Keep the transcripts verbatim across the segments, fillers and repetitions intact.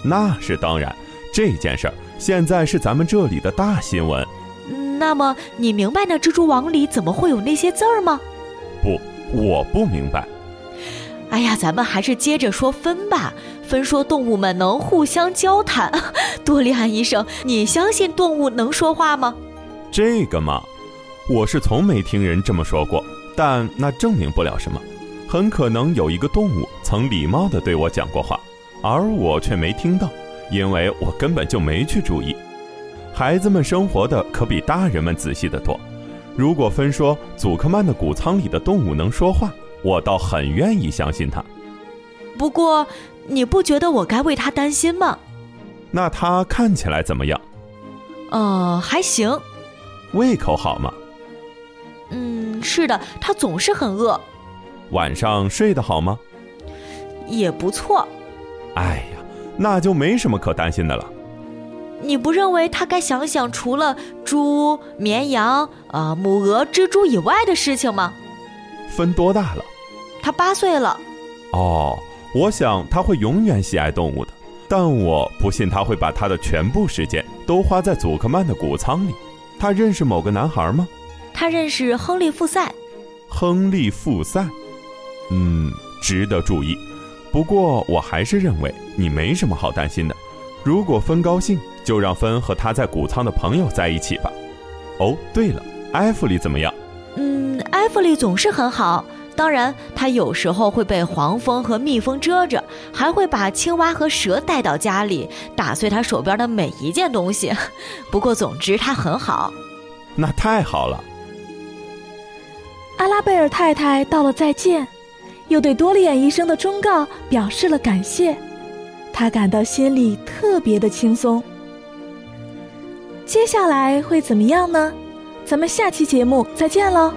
那是当然，这件事儿现在是咱们这里的大新闻。 那么你明白那蜘蛛网里怎么会有那些字儿吗？ 不，我不明白。 哎呀，咱们还是接着说分吧。分说动物们能互相交谈。多利安医生，你相信动物能说话吗？ 这个嘛，我是从没听人这么说过，但那证明不了什么。很可能有一个动物曾礼貌地对我讲过话，而我却没听到，因为我根本就没去注意。孩子们生活的可比大人们仔细得多。如果分说祖克曼的谷仓里的动物能说话，我倒很愿意相信他。 不过你不觉得我该为他担心吗？ 那他看起来怎么样？ 呃，还行。 胃口好吗？ 嗯，是的，他总是很饿。 晚上睡得好吗？ 也不错。 哎呀，那就没什么可担心的了。 你不认为他该想想除了猪、绵羊、呃、母鹅、蜘蛛以外的事情吗？ 分多大了？ 他八岁了。 哦，我想他会永远喜爱动物的，但我不信他会把他的全部时间都花在祖克曼的谷仓里。他认识某个男孩吗？ 他认识亨利·富塞。 亨利·富塞，嗯，值得注意。不过我还是认为你没什么好担心的。如果芬高兴，就让芬和他在谷仓的朋友在一起吧。哦，对了，艾弗里怎么样？ 嗯，艾弗里总是很好。当然，他有时候会被黄蜂和蜜蜂蛰着，还会把青蛙和蛇带到家里，打碎他手边的每一件东西。不过总之他很好。 那太好了。 阿拉贝尔太太道了再见，又对多利安医生的忠告表示了感谢。她感到心里特别的轻松。接下来会怎么样呢？咱们下期节目再见喽。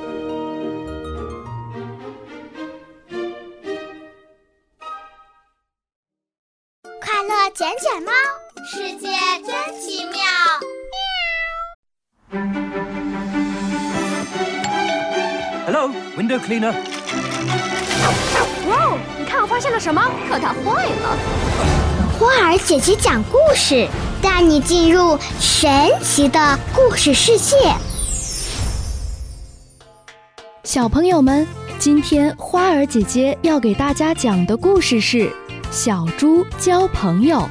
快乐捡捡猫，世界真奇妙。 Hello, window cleaner. 哇，你看我发现了什么？可它坏了。 花儿姐姐讲故事，带你进入神奇的故事世界。 小朋友们，今天花儿姐姐要给大家讲的故事是小猪交朋友。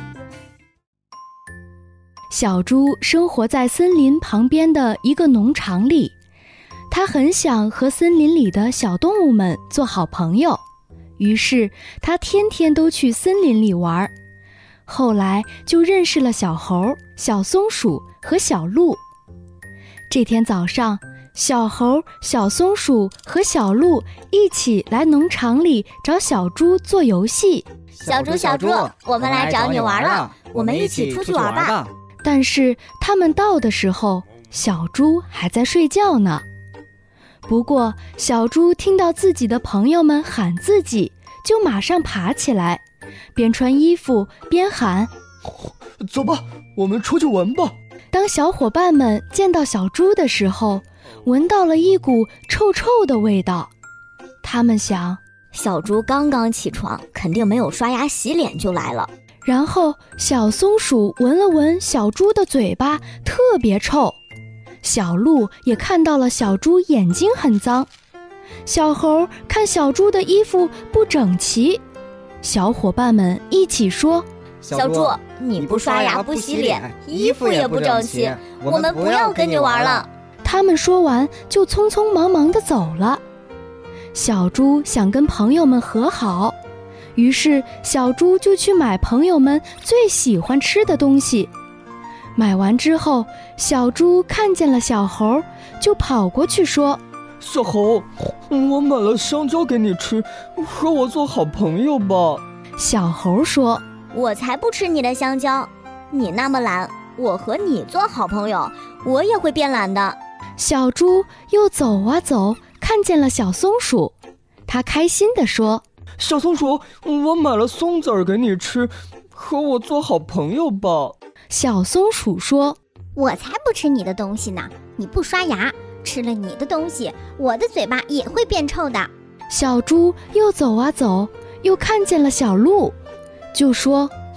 小猪生活在森林旁边的一个农场里，它很想和森林里的小动物们做好朋友，于是它天天都去森林里玩。后来就认识了小猴、小松鼠和小鹿。这天早上，小猴、小松鼠和小鹿一起来农场里找小猪做游戏。 小猪小猪，我们来找你玩了，我们一起出去玩吧。 但是他们到的时候，小猪还在睡觉呢。不过小猪听到自己的朋友们喊自己，就马上爬起来，边穿衣服边喊： 走吧，我们出去玩吧。 当小伙伴们见到小猪的时候，闻到了一股臭臭的味道。他们想， 小猪刚刚起床，肯定没有刷牙洗脸就来了。 然后小松鼠闻了闻小猪的嘴巴，特别臭。小鹿也看到了小猪眼睛很脏。小猴看小猪的衣服不整齐。小伙伴们一起说： 小猪，你不刷牙不洗脸，衣服也不整齐，我们不要跟你玩了。 他们说完就匆匆忙忙地走了。小猪想跟朋友们和好，于是小猪就去买朋友们最喜欢吃的东西。买完之后，小猪看见了小猴，就跑过去说： 小猴，我买了香蕉给你吃，和我做好朋友吧。 小猴说： 我才不吃你的香蕉，你那么懒，我和你做好朋友，我也会变懒的。 小猪又走啊走，看见了小松鼠，他开心地说： 小松鼠，我买了松子儿给你吃，和我做好朋友吧。 小松鼠说： 我才不吃你的东西呢，你不刷牙，吃了你的东西，我的嘴巴也会变臭的。 小猪又走啊走，又看见了小鹿，就说：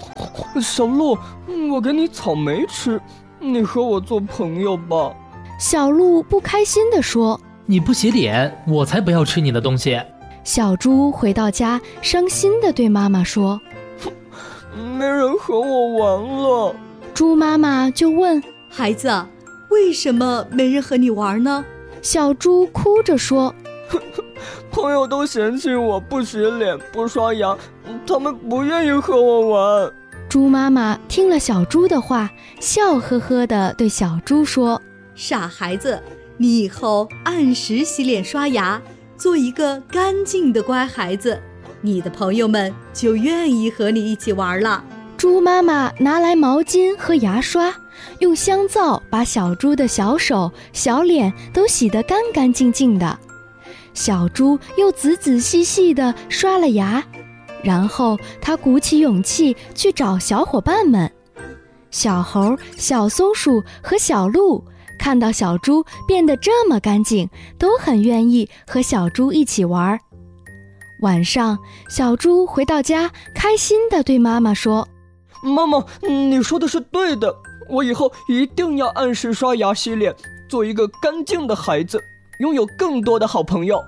小鹿，我给你草莓吃，你和我做朋友吧。 小鹿不开心地说： 你不洗脸，我才不要吃你的东西。 小猪回到家，伤心地对妈妈说： 没人和我玩了。 猪妈妈就问： 孩子，为什么没人和你玩呢？ 小猪哭着说： 朋友都嫌弃我不洗脸不刷牙，他们不愿意和我玩。 猪妈妈听了小猪的话，笑呵呵地对小猪说： 傻孩子，你以后按时洗脸刷牙，做一个干净的乖孩子，你的朋友们就愿意和你一起玩了。 猪妈妈拿来毛巾和牙刷，用香皂把小猪的小手小脸都洗得干干净净的。小猪又仔仔细细地刷了牙，然后他鼓起勇气去找小伙伴们。小猴、小松鼠和小鹿看到小猪变得这么干净，都很愿意和小猪一起玩。晚上，小猪回到家，开心地对妈妈说： 妈妈，你说的是对的，我以后一定要按时刷牙洗脸，做一个干净的孩子，拥有更多的好朋友。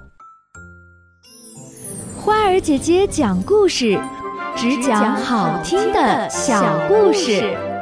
花儿姐姐讲故事，只讲好听的小故事。